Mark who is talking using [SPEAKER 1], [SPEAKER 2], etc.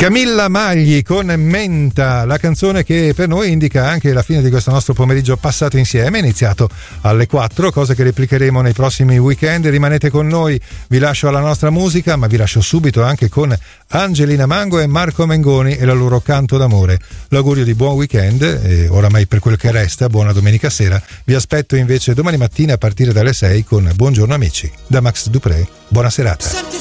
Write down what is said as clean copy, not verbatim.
[SPEAKER 1] Camilla Magli con Menta, la canzone che per noi indica anche la fine di questo nostro pomeriggio passato insieme, iniziato alle 4, cosa che replicheremo nei prossimi weekend. Rimanete con noi, vi lascio alla nostra musica, ma vi lascio subito anche con Angelina Mango e Marco Mengoni e la loro Canto d'amore. L'augurio di buon weekend e oramai per quel che resta, buona domenica sera. Vi aspetto invece domani mattina a partire dalle 6 con Buongiorno amici. Da Max Dupré, buona serata.